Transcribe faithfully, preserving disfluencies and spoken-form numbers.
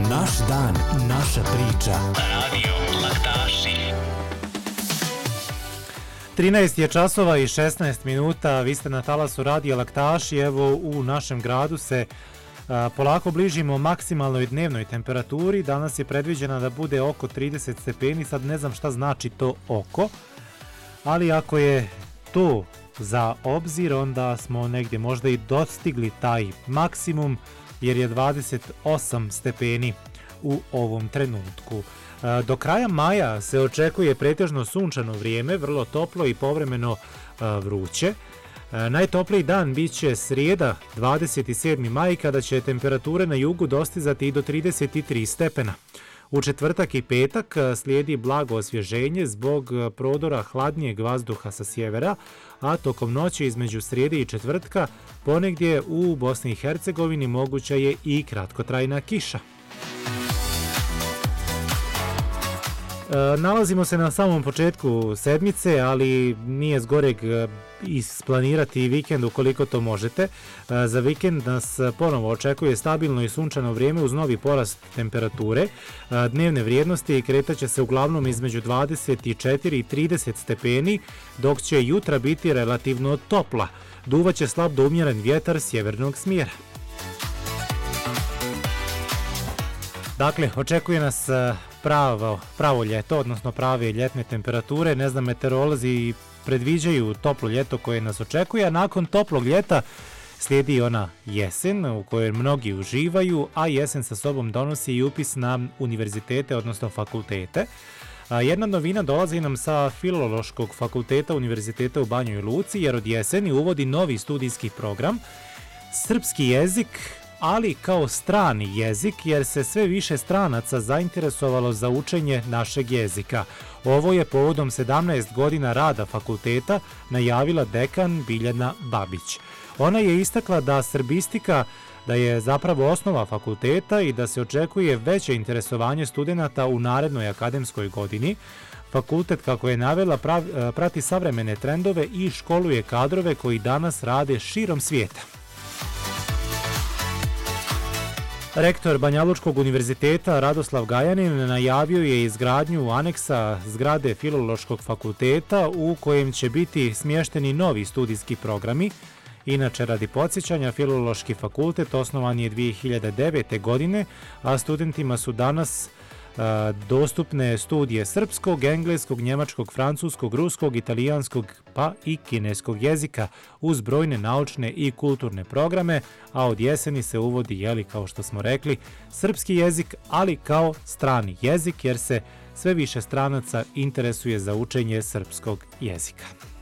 Naš dan, naša priča. Radio Laktaši. trinaest je časova i šesnaest minuta, vi ste na talasu Radio Laktaši. Evo, u našem gradu se a, polako bližimo maksimalnoj dnevnoj temperaturi. Danas je predviđena da bude oko trideset stepeni, sad ne znam šta znači to oko, ali ako je to za obzir, onda smo negdje možda i dostigli taj maksimum, jer je dvadeset osam stepeni u ovom trenutku. Do kraja maja se očekuje pretežno sunčano vrijeme, vrlo toplo i povremeno vruće. Najtopliji dan bit će srijeda, dvadeset sedmi maj, kada će temperature na jugu dostizati i do trideset tri stepena. U četvrtak i petak slijedi blago osvježenje zbog prodora hladnijeg vazduha sa sjevera, a tokom noći između srijede i četvrtka ponegdje u Bosni i Hercegovini moguća je i kratkotrajna kiša. Nalazimo se na samom početku sedmice, ali nije zgoreg isplanirati vikend ukoliko to možete. Za vikend nas ponovo očekuje stabilno i sunčano vrijeme uz novi porast temperature. Dnevne vrijednosti kretaće se uglavnom između dvadeset četiri i trideset stepeni, dok će jutra biti relativno topla. Duvaće slab do umjeren vjetar sjevernog smjera. Dakle, očekuje nas pravo, pravo ljeto, odnosno prave ljetne temperature. Ne znam, meteorolozi predviđaju toplo ljeto koje nas očekuje, a nakon toplog ljeta slijedi ona jesen u kojoj mnogi uživaju, a jesen sa sobom donosi i upis na univerzitete, odnosno fakultete. Jedna novina dolazi nam sa Filološkog fakulteta Univerziteta u Banjoj Luci, jer od jeseni uvodi novi studijski program, srpski jezik, ali kao strani jezik, jer se sve više stranaca zainteresovalo za učenje našeg jezika. Ovo je povodom sedamnaest godina rada fakulteta najavila dekan Biljana Babić. Ona je istakla da srbistika da je zapravo osnova fakulteta i da se očekuje veće interesovanje studenata u narednoj akademskoj godini. Fakultet, kako je navela, prav, prati savremene trendove i školuje kadrove koji danas rade širom svijeta. Rektor Banjalučkog univerziteta Radoslav Gajanin najavio je izgradnju aneksa zgrade Filološkog fakulteta u kojem će biti smješteni novi studijski programi. Inače, radi podsjećanja, Filološki fakultet osnovan je dvije hiljade devete. godine, a studentima su danas a, dostupne studije srpskog, engleskog, njemačkog, francuskog, ruskog, italijanskog pa i kineskog jezika uz brojne naučne i kulturne programe, a od jeseni se uvodi, jeli, kao što smo rekli, srpski jezik, ali kao strani jezik, jer se sve više stranaca interesuje za učenje srpskog jezika.